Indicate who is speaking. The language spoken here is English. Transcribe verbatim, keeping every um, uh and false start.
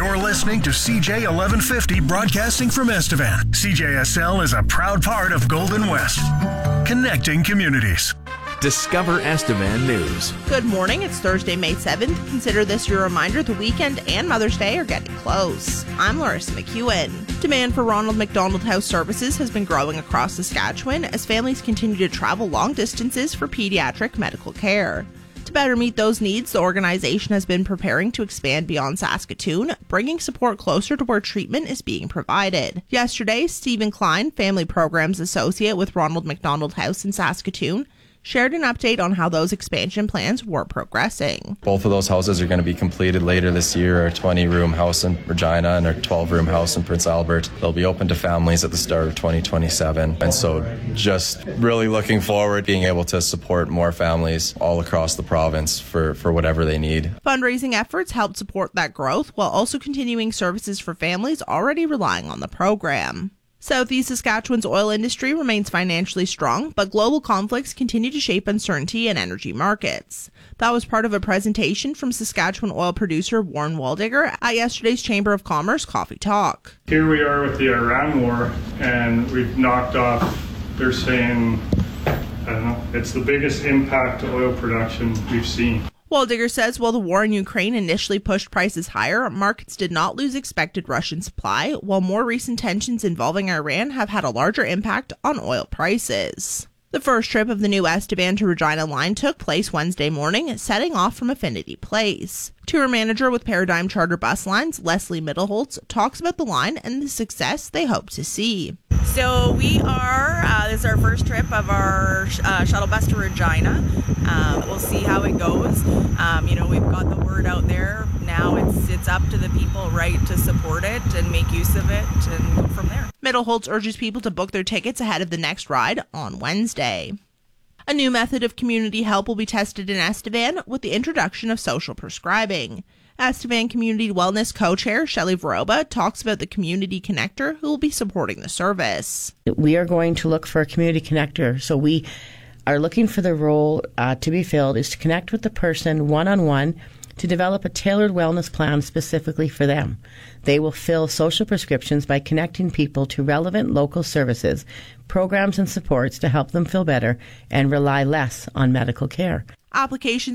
Speaker 1: You're listening to C J eleven fifty broadcasting from Estevan. C J S L is a proud part of Golden West, connecting communities.
Speaker 2: Discover Estevan News.
Speaker 3: Good morning. It's Thursday, May seventh. Consider this your reminder the weekend and Mother's Day are getting close. I'm Larissa McEwen. Demand for Ronald McDonald House services has been growing across Saskatchewan as families continue to travel long distances for pediatric medical care. To better meet those needs, the organization has been preparing to expand beyond Saskatoon, bringing support closer to where treatment is being provided. Yesterday, Stephen Klein, Family Programs Associate with Ronald McDonald House in Saskatoon, shared an update on how those expansion plans were progressing.
Speaker 4: Both of those houses are going to be completed later this year, our twenty-room house in Regina and our twelve-room house in Prince Albert. They'll be open to families at the start of twenty twenty-seven. And so just really looking forward to being able to support more families all across the province for, for whatever they need.
Speaker 3: Fundraising efforts helped support that growth while also continuing services for families already relying on the program. Southeast Saskatchewan's oil industry remains financially strong, but global conflicts continue to shape uncertainty in energy markets. That was part of a presentation from Saskatchewan oil producer Warren Waldiger at yesterday's Chamber of Commerce Coffee Talk.
Speaker 5: Here we are with the Iran war, and we've knocked off, they're saying, I don't know, it's the biggest impact to oil production we've seen.
Speaker 3: Waldiger says while the war in Ukraine initially pushed prices higher, markets did not lose expected Russian supply, while more recent tensions involving Iran have had a larger impact on oil prices. The first trip of the new Estevan to Regina line took place Wednesday morning, setting off from Affinity Place. Tour manager with Paradigm Charter Bus Lines, Leslie Middleholtz, talks about the line and the success they hope to see.
Speaker 6: So we are, uh, this is our first trip of our uh, shuttle bus to Regina. Um, we'll see how it goes. Um, you know, we've got the word out there. Now it's it's up to the people, right, to support it and make use of it and go from there.
Speaker 3: Middleholtz urges people to book their tickets ahead of the next ride on Wednesday. A new method of community help will be tested in Estevan with the introduction of social prescribing. Estevan Community Wellness Co-Chair Shelley Varoba talks about the community connector who will be supporting the service.
Speaker 7: We are going to look for a community connector. So we are looking for the role uh, to be filled is to connect with the person one-on-one to develop a tailored wellness plan specifically for them. They will fill social prescriptions by connecting people to relevant local services, programs, and supports to help them feel better and rely less on medical care.
Speaker 3: Applications